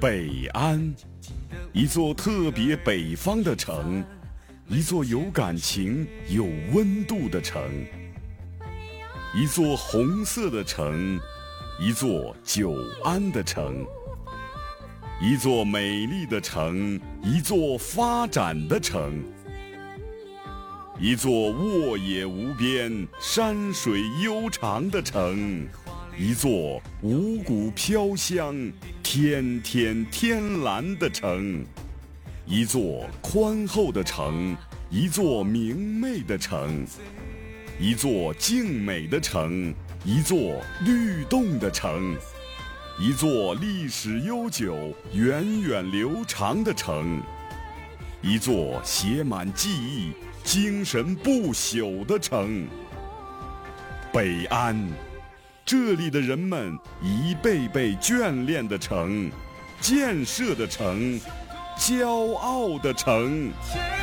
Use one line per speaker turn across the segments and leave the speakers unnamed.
北安，一座特别北方的城，一座有感情、有温度的城，一座红色的城，一座久安的城，一座美丽的城，一座发展的城，一座沃野无边、山水悠长的城，一座五谷飘香、天天天蓝的城，一座宽厚的城，一座明媚的城，一座静美的城，一座律动的城，一座历史悠久、源远流长的城，一座写满记忆、精神不朽的城。北安，这里的人们一辈辈眷恋的城，建设的城，骄傲的城。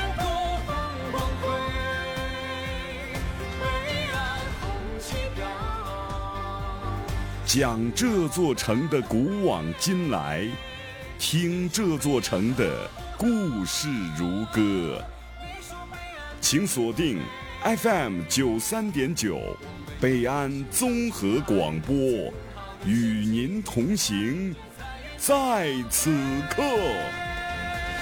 讲这座城的古往今来，听这座城的故事如歌。请锁定 FM93.9 北安综合广播，与您同行在此刻。